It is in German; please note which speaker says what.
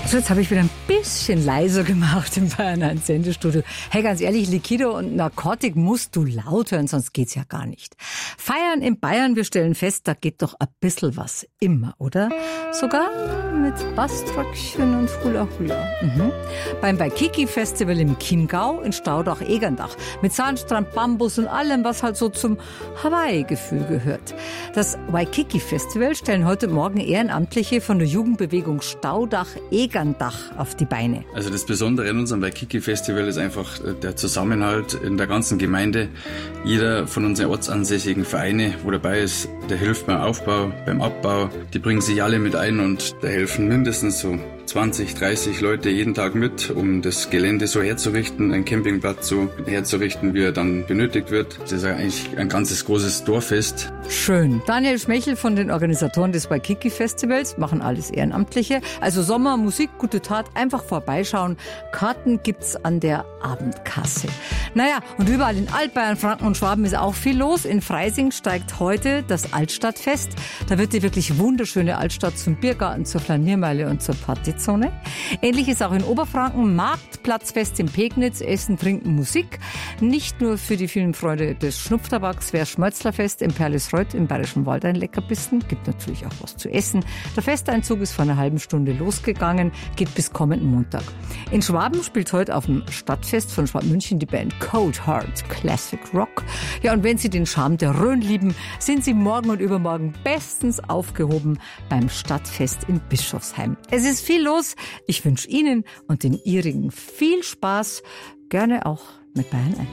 Speaker 1: So, jetzt habe ich wieder ein bisschen leiser gemacht im Bayern 1 Sendestudio. Hey, ganz ehrlich, Likido und Narkotik musst du laut hören, sonst geht's ja gar nicht. Feiern in Bayern, wir stellen fest, da geht doch ein bisschen was immer, oder? Sogar mit Baströckchen und Hula Hula. Beim Waikiki Festival im Chiemgau in Staudach-Egerndach. Mit Sandstrand, Bambus und allem, was halt so zum Hawaii-Gefühl gehört. Das Waikiki Festival stellen heute Morgen Ehrenamtliche von der Jugendbewegung Staudach-Egerndach auf die Beine.
Speaker 2: Also das Besondere in unserem Waikiki Festival ist einfach der Zusammenhalt in der ganzen Gemeinde. Jeder von unseren ortsansässigen Vereine, wo dabei ist, der hilft beim Aufbau, beim Abbau. Die bringen sich alle mit ein und da helfen mindestens so 20, 30 Leute jeden Tag mit, um das Gelände so herzurichten, einen Campingplatz so herzurichten, wie er dann benötigt wird. Das ist eigentlich ein ganzes großes Dorffest.
Speaker 1: Schön. Daniel Schmechel von den Organisatoren des Waikiki Festivals, machen alles Ehrenamtliche. Also Sommer, Musik, gute Tat, einfach vorbeischauen. Karten gibt's an der Abendkasse. Naja, und überall in Altbayern, Franken und Schwaben ist auch viel los. In Freising steigt heute das Altstadtfest. Da wird die wirklich wunderschöne Altstadt zum Biergarten, zur Flaniermeile und zur Partyzone. Ähnlich ist auch in Oberfranken Marktplatzfest in Pegnitz, Essen, Trinken, Musik. Nicht nur für die vielen Freunde des Schnupftabaks wäre Schmörzlerfest in Perlisreuth im Bayerischen Wald ein Leckerbissen. Gibt natürlich auch was zu essen. Der Festeinzug ist vor einer halben Stunde losgegangen, geht bis kommenden Montag. In Schwaben spielt heute auf dem Stadtfest von Schwabmünchen die Band Cold Heart Classic Rock. Ja, und wenn Sie den Charme der Rhön lieben, sind Sie morgen und übermorgen bestens aufgehoben beim Stadtfest in Bischofsheim. Es ist viel los. Ich wünsche Ihnen und den Ihrigen viel Spaß. Gerne auch mit Bayern 1.